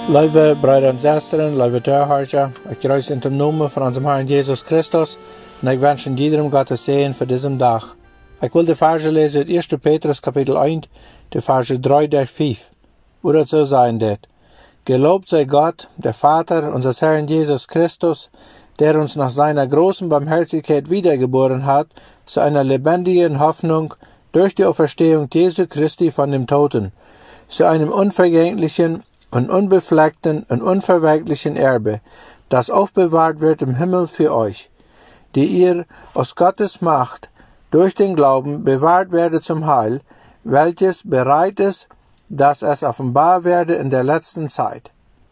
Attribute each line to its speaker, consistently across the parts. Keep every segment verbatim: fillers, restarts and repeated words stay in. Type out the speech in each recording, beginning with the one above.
Speaker 1: Lieve broeder en zusteren, lieve toehoorders, ik kruis in de naam van onze Herr Jesus Christus en ik wens iedereen Gottes Segen voor deze dag. Ik wil de verse lezen uit eerste Petrus kapitel één, de verse drie tot vijf. Wo dat zo zijn dit. Gelobt sei Gott, der Vater unseres Herrn Jesus Christus, der uns nach seiner großen Barmherzigkeit wiedergeboren hat, zu einer lebendigen Hoffnung durch die Auferstehung Jesu Christi von den Toten, zu einem unvergänglichen und unbefleckten und unverwelklichen Erbe, das aufbewahrt wird im Himmel für euch, die ihr aus Gottes Macht durch den Glauben bewahrt werdet zum Heil, welches bereit ist, dass es offenbar werde in der letzten Zeit.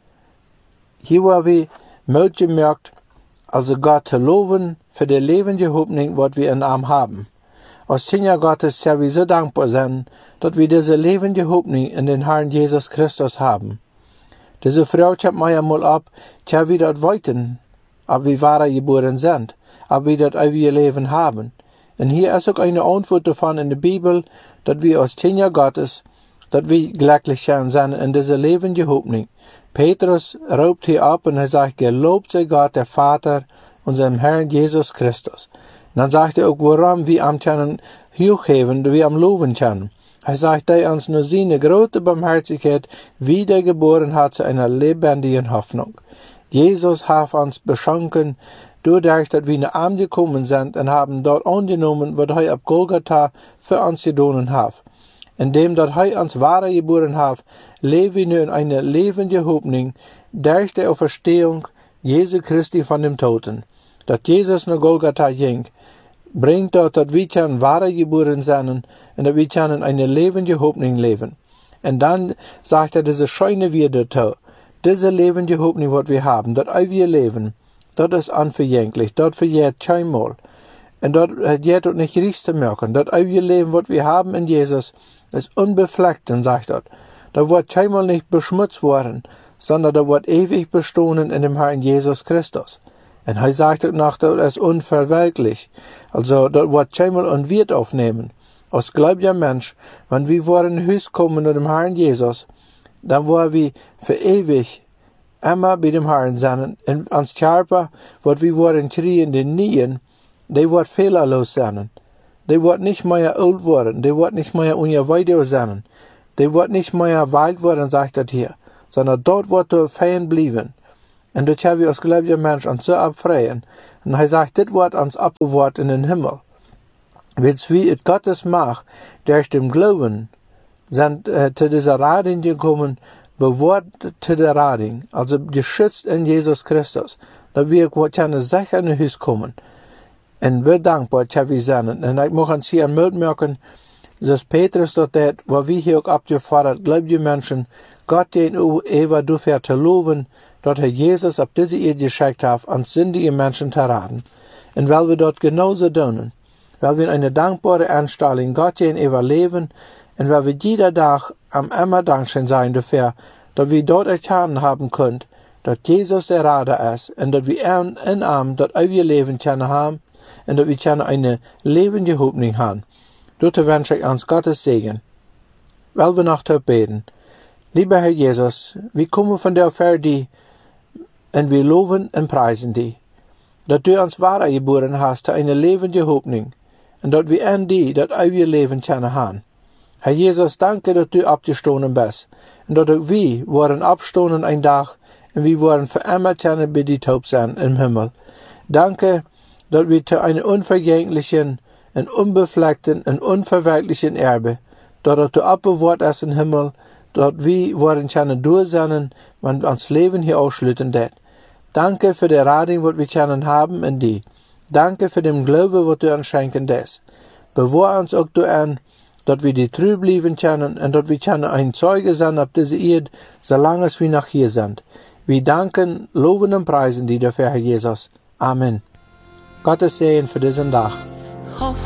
Speaker 1: Hier war wir möglich, also Gott zu loben für die lebende Hoffnung, was wir in ihm haben. Als Kinder Gottes sind wir so dankbar sein, dass wir diese lebende Hoffnung in den Herrn Jesus Christus haben. Diese Frau schreibt mir einmal ab, dass wir das wollten, ob wir wahre geboren sind, ob wir das ewige Leben haben. Und hier ist auch eine Antwort davon in der Bibel, dass wir als Kinder Gottes, dass wir glücklich sind in dieser lebende Hoffnung. Petrus ruft hier ab und er sagt, gelobt sei Gott, der Vater, unserem Herrn Jesus Christus. Und dann sagt er auch, warum wir am können hochheben, wir am loben können. Er sagt, der uns nur seine große Barmherzigkeit wiedergeboren hat zu einer lebendigen Hoffnung. Jesus hat uns beschenken, dadurch, dass wir nach ihm gekommen sind und haben dort angenommen, was er auf Golgatha für uns getan hat. Indem dass er uns wahre geboren hat, leben wir nun in einer lebenden Hoffnung durch die Auferstehung Jesu Christi von dem Toten. Dass Jesus nach Golgatha ging, bringt dort, dass wir können wahre geboren sein und dass wir können eine lebende Hoffnung leben. Und dann sagt er diese schöne Worte dazu. Diese lebende Hoffnung, was wir haben, das wir leben, das ist unvergänglich, das verjährt keinmal. Und das hat dort nicht richtig zu merken. Das wir Leben, was wir haben in Jesus, ist unbefleckt, sagt er. Da wird keinmal nicht beschmutzt worden, sondern da wird ewig bestehen in dem Herrn Jesus Christus. Und er sagt auch noch, das ist unverwelklich. Also, das wird keinmal und wird aufnehmen. Als gläubiger Mensch, wenn wir vor ein Haus kommen mit dem Herrn Jesus, dann wollen wir für ewig immer bei dem Herrn sein. Und ans Körper, was wir wollen kriegen, den Nien, die wird fehlerlos sein. Die wird nicht mehr alt werden, die wird nicht mehr ungeweide sein. Die wird nicht mehr wild werden, sagt er hier, sondern dort wird er fein bleiben. Und das haben wir als gläubiger Mensch uns so abfreien. Und er sagt, das wird uns abgewahrt in den Himmel. Weil wie es Gottes Macht durch den Glauben sind äh, zu dieser Rading gekommen, bewahrt zu der Rading, also geschützt in Jesus Christus. Da wir können sicher in ein Haus kommen. Und wir dankbar, dass wir sind. Und ich muss uns hier merken, dass Petrus dort hat, wo wir hier auch abgefordert, gläubige Menschen, Gott den Eva dafür zu loben, dass er Jesus auf diese Erde geschickt hat, uns sündige Menschen zu raten. Und weil wir dort genauso tun, weil wir eine dankbare Anstellung Gott den Eva leben, und weil wir jeder Tag am immer dankbar sein dafür, dass wir dort erkannt haben können, dass Jesus der Rader ist, und dass wir in ihm das ewige Leben können haben, und dass wir können eine lebende Hoffnung haben. Dort wünsche ich uns Gottes Segen. Weil wir noch beten. Lieber Herr Jesus, wir kommen von der Ferne und wir loben und preisen dich, dass du uns wahre geboren hast zu einer lebenden Hoffnung und dass wir in dir das ewige Leben können haben. Herr Jesus, danke, dass du abgestoßen bist und dass wir wollen abstoßen ein Tag und wir wollen für immer können bei dir taub sein im Himmel. Danke, dass wir zu einem unvergänglichen und unbefleckten und unverwelklichen Erbe, dass du abbewahrt hast im Himmel, dass wir wollen können durch sein, wenn wir uns Leben hier ausschließen det. Danke für die Rading, was wir können haben in dir. Danke für den Glauben, was du uns schenken des. Bewahr uns auch du an, dass wir dir treu bleiben können und dass wir können ein Zeuge sein auf dieser Erde, solange wir noch hier sind. Wir danken, loben und preisen dir dafür, Herr Jesus. Amen. Gottes Segen für diesen Tag.